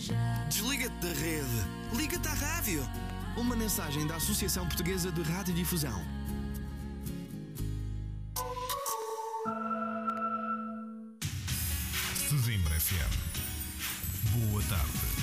Desliga-te da rede. Liga-te à rádio. Uma mensagem da Associação Portuguesa de Radiodifusão. Sesimbra FM. Boa tarde.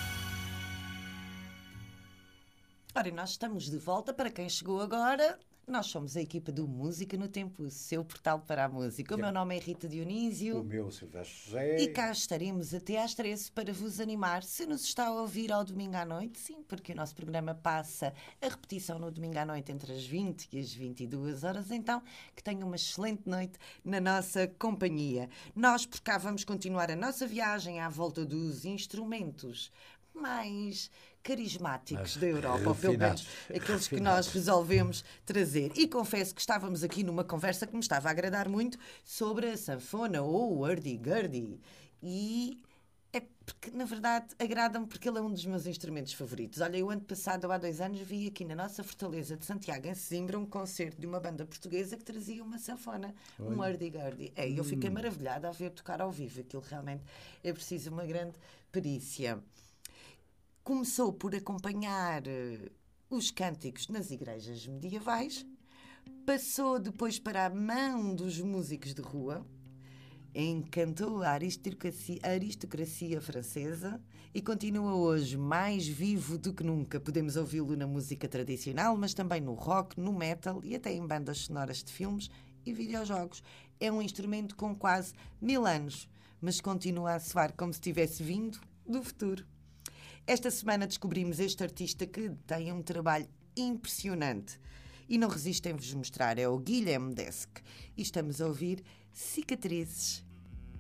Ora, e nós estamos de volta. Para quem chegou agora, nós somos a equipa do Música no Tempo, o seu portal para a música. O meu nome é Rita Dionísio. O meu, Silvestre José. E cá estaremos até às 13 para vos animar. Se nos está a ouvir ao domingo à noite, sim, porque o nosso programa passa a repetição no domingo à noite entre as 20 e as 22 horas. Então, que tenham uma excelente noite na nossa companhia. Nós, por cá, vamos continuar a nossa viagem à volta dos instrumentos mais carismáticos da Europa, ou pelo menos aqueles que nós resolvemos trazer. E confesso que estávamos aqui numa conversa que me estava a agradar muito sobre a sanfona ou o hurdy-gurdy. E é porque, na verdade, agrada-me porque ele é um dos meus instrumentos favoritos. Olha, eu ano passado, ou há 2 anos, vi aqui na nossa Fortaleza de Santiago, em Sesimbra, um concerto de uma banda portuguesa que trazia uma sanfona, um hurdy-gurdy. E eu fiquei maravilhada a ver tocar ao vivo. Aquilo realmente é preciso uma grande perícia. Começou por acompanhar os cânticos nas igrejas medievais, passou depois para a mão dos músicos de rua, encantou a aristocracia francesa e continua hoje mais vivo do que nunca. Podemos ouvi-lo na música tradicional, mas também no rock, no metal e até em bandas sonoras de filmes e videojogos. É um instrumento com quase 1000 anos, mas continua a soar como se tivesse vindo do futuro. Esta semana descobrimos este artista que tem um trabalho impressionante e não resisto em vos mostrar. É o Guilhem Desk e estamos a ouvir Cicatrizes.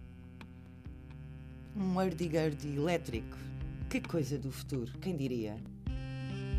Um hurdy-gurdy elétrico. Que coisa do futuro, quem diria?